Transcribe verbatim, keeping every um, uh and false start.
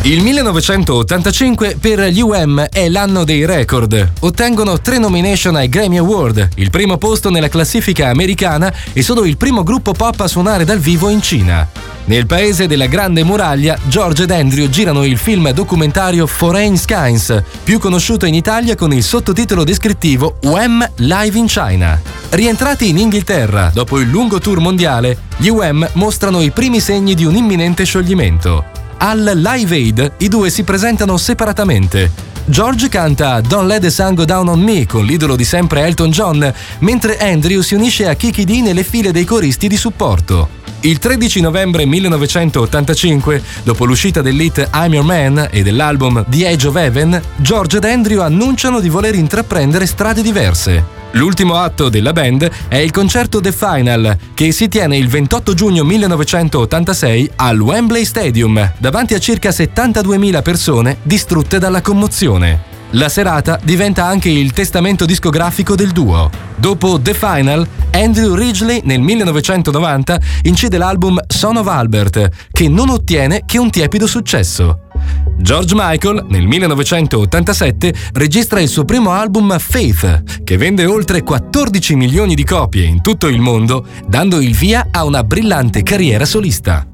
Il millenovecentottantacinque per gli U M è l'anno dei record. Ottengono tre nomination ai Grammy Award, il primo posto nella classifica americana e sono il primo gruppo pop a suonare dal vivo in Cina. Nel paese della Grande Muraglia, George ed Andrew girano il film documentario Foreign Skies, più conosciuto in Italia con il sottotitolo descrittivo U M Live in China. Rientrati in Inghilterra dopo il lungo tour mondiale, gli U M mostrano i primi segni di un imminente scioglimento. Al Live Aid i due si presentano separatamente. George canta Don't Let the Sun Go Down on Me con l'idolo di sempre Elton John, mentre Andrew si unisce a Kiki Dee nelle file dei coristi di supporto. Il tredici novembre millenovecentottantacinque, dopo l'uscita dell'hit I'm Your Man e dell'album The Age of Heaven, George ed Andrew annunciano di voler intraprendere strade diverse. L'ultimo atto della band è il concerto The Final, che si tiene il ventotto giugno millenovecentottantasei al Wembley Stadium, davanti a circa settantaduemila persone distrutte dalla commozione. La serata diventa anche il testamento discografico del duo. Dopo The Final, Andrew Ridgeley nel millenovecentonovanta incide l'album Son of Albert, che non ottiene che un tiepido successo. George Michael, nel millenovecentottantasette, registra il suo primo album Faith, che vende oltre quattordici milioni di copie in tutto il mondo, dando il via a una brillante carriera solista.